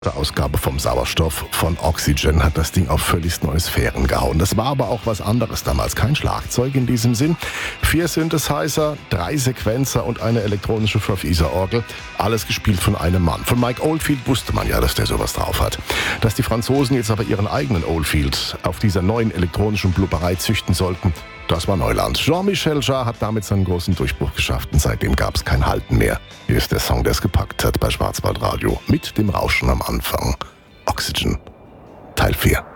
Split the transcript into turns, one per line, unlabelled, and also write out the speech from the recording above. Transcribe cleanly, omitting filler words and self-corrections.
Ausgabe vom Sauerstoff von Oxygen hat das Ding auf völlig neue Sphären gehauen. Das war aber auch was anderes damals. Kein Schlagzeug in diesem Sinn. 4 Synthesizer, 3 Sequenzer und eine elektronische Verfieser-Orgel. Alles gespielt von einem Mann. Von Mike Oldfield wusste man ja, dass der sowas drauf hat. Dass die Franzosen jetzt aber ihren eigenen Oldfield auf dieser neuen elektronischen Blubberei züchten sollten, das war Neuland. Jean-Michel Jarre hat damit seinen großen Durchbruch geschafft und seitdem gab es kein Halten mehr. Hier ist der Song, der es gepackt hat bei Schwarzwaldradio. Mit dem Rauschen am Anfang. Oxygen. Teil 4.